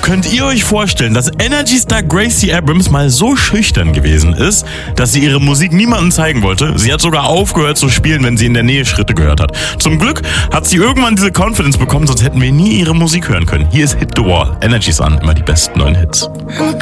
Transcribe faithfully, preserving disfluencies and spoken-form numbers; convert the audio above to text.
Könnt ihr euch vorstellen, dass Energy Star Gracie Abrams mal so schüchtern gewesen ist, dass sie ihre Musik niemandem zeigen wollte? Sie hat sogar aufgehört zu spielen, wenn sie in der Nähe Schritte gehört hat. Zum Glück hat sie irgendwann diese Confidence bekommen, sonst hätten wir nie ihre Musik hören können. Hier ist Hit the Wall. Energy Sun, immer die besten neuen Hits.